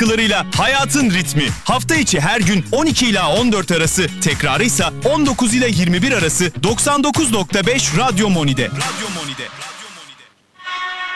katkılarıyla hayatın ritmi. Hafta içi her gün 12 ila 14 arası, tekrarı ise 19 ile 21 arası 99.5 Radyo Moni'de. Radyo Moni'de.